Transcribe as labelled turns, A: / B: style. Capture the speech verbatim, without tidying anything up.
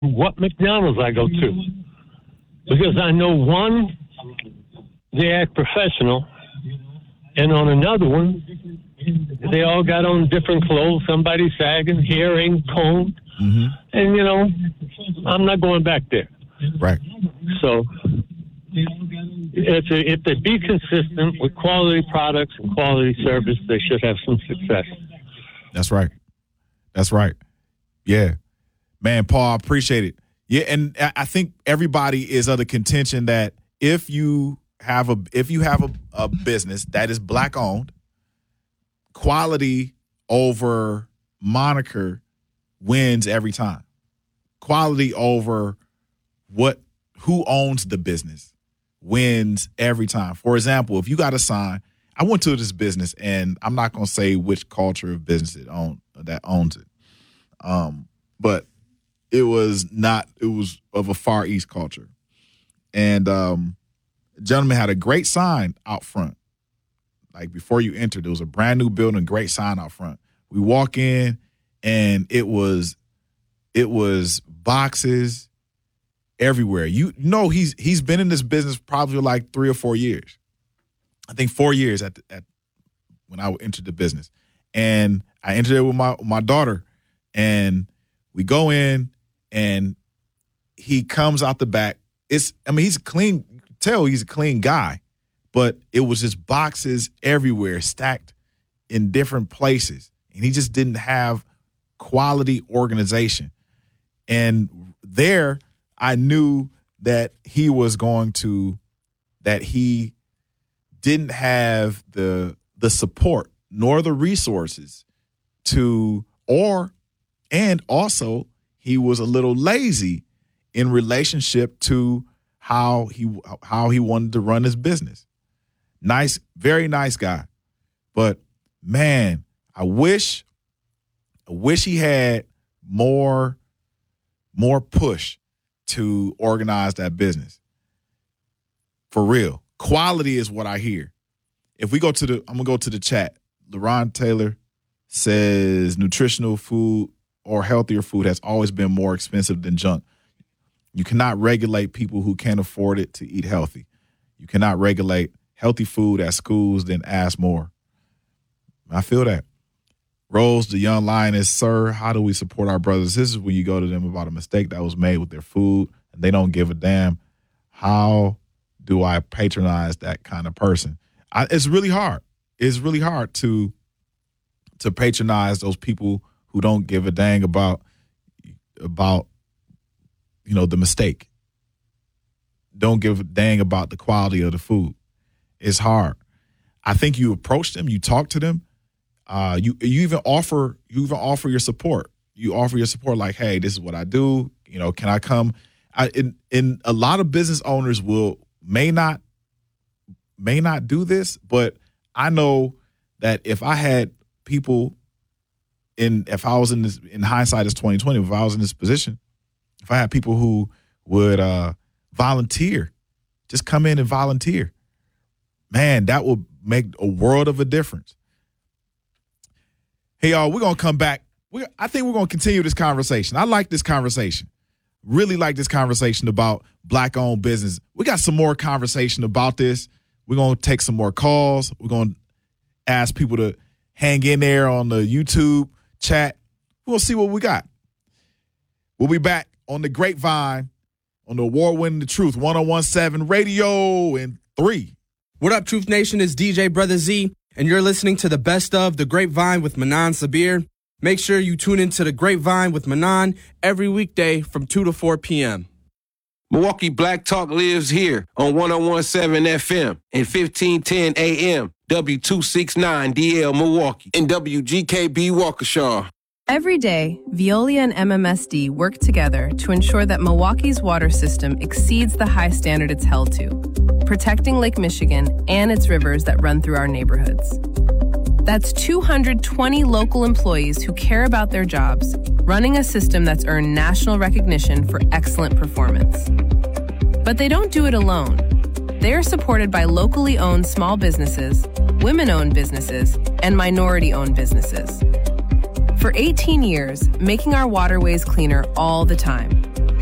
A: what McDonald's I go to. Because I know one, they act professional, and on another one, they all got on different clothes. Somebody sagging, hair ain't combed. Mm-hmm. And, you know, I'm not going back there.
B: Right.
A: So if they, if they be consistent with quality products and quality service, they should have some success.
B: That's right. That's right. Yeah. Man, Paul, I appreciate it. Yeah, and I think everybody is of the contention that if you have a if you have a, a business that is black owned, quality over moniker wins every time. Quality over what who owns the business wins every time. For example, if you got a sign, I went to this business, and I'm not going to say which culture of business it own that owns it, um, but it was not. It was of a Far East culture, and um, the gentleman had a great sign out front. Like before you entered, there was a brand new building, great sign out front. We walk in, and it was, it was boxes everywhere. You know, he's he's been in this business probably like three or four years. I think four years at the, at when I entered the business, and I entered it with my my daughter, and we go in, and he comes out the back. It's I mean he's clean. You can tell he's a clean guy, but it was just boxes everywhere, stacked in different places, and he just didn't have quality organization. And there, I knew that he was going to that he. didn't have the the support nor the resources to or and also he was a little lazy in relationship to how he how he wanted to run his business. Nice, very nice guy. But man, I wish I wish he had more more push to organize that business. For real. Quality is what I hear. If we go to the, I'm gonna go to the chat. LaRon Taylor says nutritional food or healthier food has always been more expensive than junk. You cannot regulate people who can't afford it to eat healthy. You cannot regulate healthy food at schools, then ask more. I feel that. Rose, the young lioness, sir, how do we support our brothers? This is when you go to them about a mistake that was made with their food and they don't give a damn. How do I patronize that kind of person? I, it's really hard. It's really hard to to patronize those people who don't give a dang about about you know the mistake. Don't give a dang about the quality of the food. It's hard. I think you approach them, you talk to them, uh, you you even offer you even offer your support. You offer your support like, hey, this is what I do. You know, can I come? I, in in a lot of business owners will. May not, may not do this, but I know that if I had people in, if I was in this, in hindsight, it's twenty twenty. If I was in this position, if I had people who would uh, volunteer, just come in and volunteer, man, that would make a world of a difference. Hey, y'all, we're gonna come back. We, I think we're gonna continue this conversation. I like this conversation. Really like this conversation about black-owned business. We got some more conversation about this. We're going to take some more calls. We're going to ask people to hang in there on the YouTube chat. We'll see what we got. We'll be back on the Grapevine on the award-winning The Truth one oh one seven Radio in three.
C: What up, Truth Nation? It's D J Brother Z, and you're listening to the best of The Grapevine with Manan Sabir. Make sure you tune into The Grapevine with Manan every weekday from two to four p.m.
D: Milwaukee Black Talk lives here on one oh one seven F M and fifteen ten A M, W two sixty-nine D L Milwaukee, and W G K B Waukesha.
E: Every day, Veolia and M M S D work together to ensure that Milwaukee's water system exceeds the high standard it's held to, protecting Lake Michigan and its rivers that run through our neighborhoods. That's two hundred twenty local employees who care about their jobs, running a system that's earned national recognition for excellent performance. But they don't do it alone. They are supported by locally owned small businesses, women-owned businesses, and minority-owned businesses. For eighteen years, making our waterways cleaner all the time.